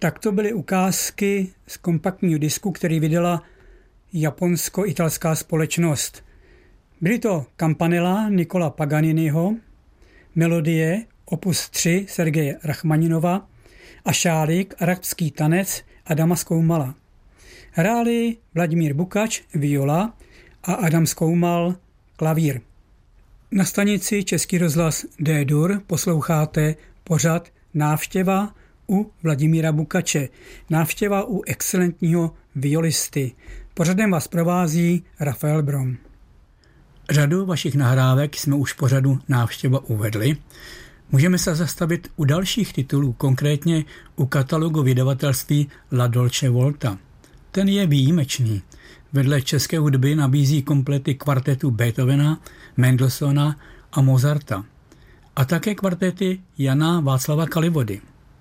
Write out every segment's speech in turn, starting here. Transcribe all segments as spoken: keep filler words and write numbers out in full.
Tak to byly ukázky z kompaktního disku, který vydala japonsko-italská společnost. Byly to Campanella Nicola Paganiniho, melodie opus tři Sergeje Rachmaninova a šálík Arabský tanec Adama Skoumala. Hráli Vladimír Bukač viola a Adam Skoumal klavír. Na stanici Český rozhlas D-dur posloucháte pořad Návštěva u Vladimíra Bukače. Návštěva u excelentního violisty. Pořadem vás provází Rafael Brom. Řadu vašich nahrávek jsme už pořadu Návštěva uvedli. Můžeme se zastavit u dalších titulů, konkrétně u katalogu vydavatelství La Dolce Volta. Ten je výjimečný. Vedle české hudby nabízí komplety kvartetů Beethovena, Mendelssohna a Mozarta. A také kvartety Jana Václava Kalivody.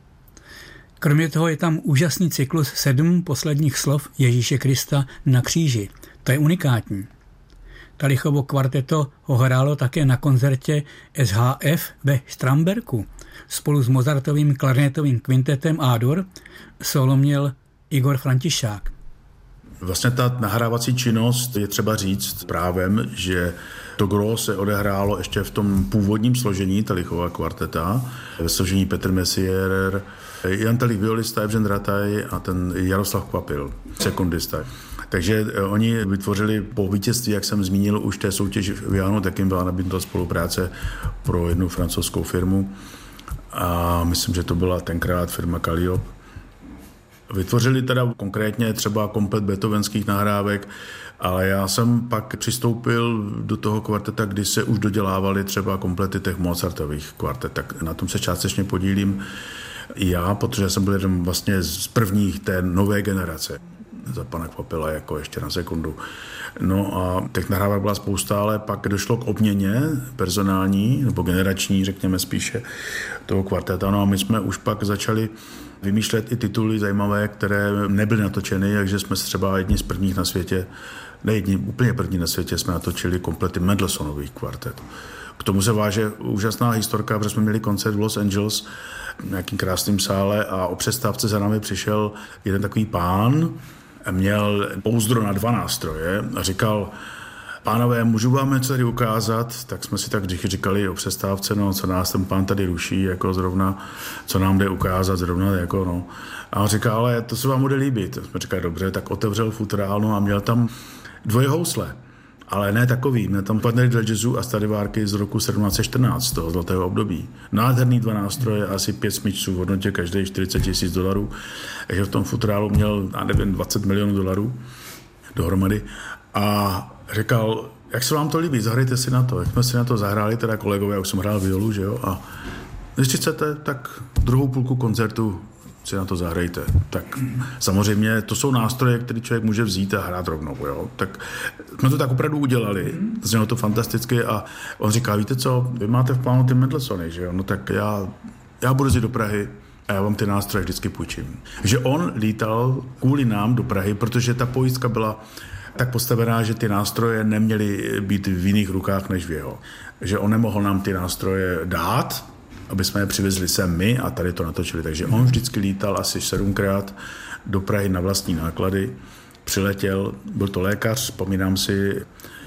Kromě toho je tam úžasný cyklus sedm posledních slov Ježíše Krista na kříži. To je unikátní. Talichovo kvarteto ho hrálo také na koncertě S H F ve Štramberku. Spolu s Mozartovým klarinetovým kvintetem A-dur solo měl Igor Františák. Vlastně ta nahrávací činnost je třeba říct právem, že to gros se odehrálo ještě v tom původním složení Talichova kvarteta, ve složení Petr Messier, Jan Talich violista, Evžen Rataj a ten Jaroslav Kvapil, sekundista. Takže oni vytvořili po vítězství, jak jsem zmínil, už té soutěži v Jánu, tak jim byla nabídnuta spolupráce pro jednu francouzskou firmu a myslím, že to byla tenkrát firma Calliope. Vytvořili teda konkrétně třeba komplet beethovenských nahrávek, ale já jsem pak přistoupil do toho kvarteta, kdy se už dodělávaly třeba komplety těch Mozartových kvartet, tak na tom se částečně podílím i já, protože jsem byl jeden vlastně z prvních té nové generace. Za pana Kvapila jako ještě na sekundu. No a těch nahrávek byla spousta, ale pak došlo k obměně personální, nebo generační, řekněme spíše, toho kvarteta. No a my jsme už pak začali vymýšlet i tituly zajímavé, které nebyly natočeny, takže jsme třeba jedni z prvních na světě, ne jedni, úplně první na světě jsme natočili komplety Mendelssohnových kvartet. K tomu se váže úžasná historka, protože jsme měli koncert v Los Angeles v nějakým krásným sále a o přestávce za námi přišel jeden takový pán, měl pouzdro na dva nástroje a říkal: pánové, můžu vám něco tady ukázat? Tak jsme si tak říkali o přestávce, no, co nás ten pán tady ruší, jako zrovna, co nám jde ukázat zrovna, jako no. A on říkal, ale to se vám bude líbit. Jsme říkali, dobře, tak otevřel futrál, no, a měl tam dvoje housle, ale ne takový. Měl tam partnery dla jazzu a Stradivariky z roku sedmnáct set čtrnáct, z toho zlatého období. Nádherný dva nástroje, asi pět smyčců v hodnotě každý čtyřicet tisíc dolarů. Takže v tom futrálu měl, já nevím, dvacet milionů dolarů dohromady. A říkal, jak se vám to líbí, zahrajte si na to. Jak jsme si na to zahráli, teda kolegové, já už jsem hrál violu, že jo, a když chcete, tak druhou půlku koncertu si na to zahrajte. Tak samozřejmě to jsou nástroje, které člověk může vzít a hrát rovnou, jo. Tak jsme to tak opravdu udělali, znělo to fantasticky a on říká, víte co, vy máte v plánu ty Mendelssohny, že jo, no tak já, já budu jít do Prahy a já vám ty nástroje vždycky půjčím. Že on lítal kvůli nám do Prahy, protože ta pojistka byla tak postavená, že ty nástroje neměly být v jiných rukách než v jeho. Že on nemohl nám ty nástroje dát, aby jsme je přivezli sem my a tady to natočili. Takže on vždycky lítal asi sedmkrát do Prahy na vlastní náklady, přiletěl, byl to lékař, vzpomínám si,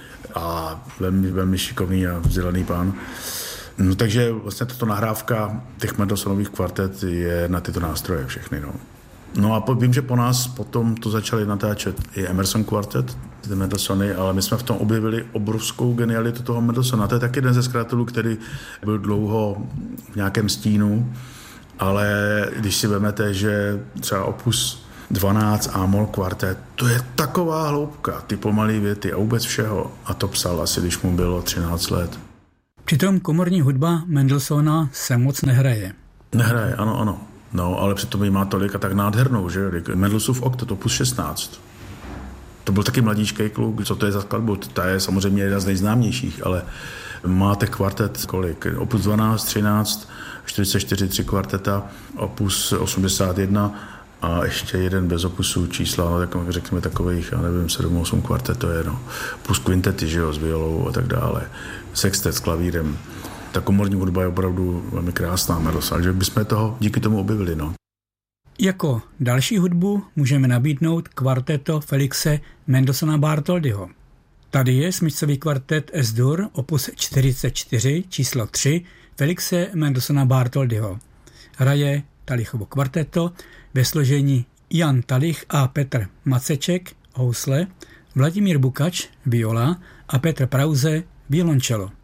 a velmi, velmi šikovný a vzdělaný pán. No, takže vlastně tato nahrávka těch Mendelssohnových kvartet je na tyto nástroje všechny. No. No a po, vím, že po nás potom to začali natáčet i Emerson kvartet, ty Mendelssohny, ale my jsme v tom objevili obrovskou genialitu toho Mendelssohna. To je taky jeden ze skladatelů, který byl dlouho v nějakém stínu, ale když si vezmete, že třeba opus dvanáct A-moll kvartet, to je taková hloubka, ty pomalý věty a vůbec všeho. A to psal asi, když mu bylo třináct let. Přitom komorní hudba Mendelssohna se moc nehraje. Nehraje, ano, ano. No, ale přitom jí má tolik a tak nádhernou, že? Mendelssohnův oktet, opus šestnáct. To byl taky mladíčkej kluk, co to je za skladbu? Ta je samozřejmě jedna z nejznámějších, ale máte kvartet kolik? Opus dvanáct, třináct, čtyřicet čtyři, tři kvarteta, opus osmdesát jedna a ještě jeden bez opusu čísla, no, tak řekněme takových, já nevím, sedm, osm kvartet to je, no. Plus kvintety, že jo, s violou a tak dále. Sextet s klavírem. Ta komorní hudba je opravdu velmi krásná, Mendelssohn, že bychom toho díky tomu objevili, no. Jako další hudbu můžeme nabídnout kvarteto Felixe Mendelssohna Bartholdyho. Tady je smyčcový kvartet S-dur opus čtyřicet čtyři číslo tři Felixe Mendelssohna Bartholdyho. Hraje Talichovo kvarteto ve složení Jan Talich a Petr Maceček housle, Vladimír Bukač viola a Petr Prause violoncello.